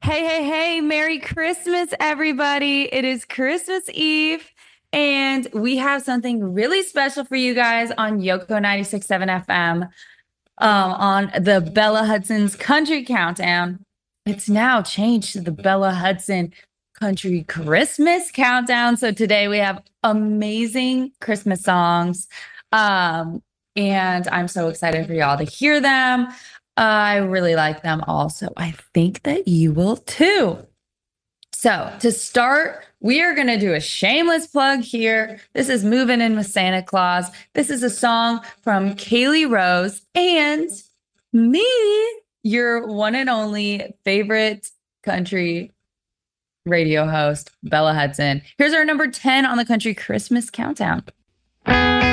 Hey, Merry Christmas, everybody. It is Christmas Eve, and we have something really special for you guys on Yoko 96.7 FM on the Bella Hudson's Country Countdown. It's now changed to the Bella Hudson Country Christmas Countdown. So today we have amazing Christmas songs. And I'm so excited for y'all to hear them. I really like them all, so I think that you will too. So to start, we are going to do a shameless plug here. This is Moving In with Santa Claus. This is a song from Kaylee Rose and me, your one and only favorite country radio host, Bella Hudson. Here's our number 10 on the Country Christmas Countdown.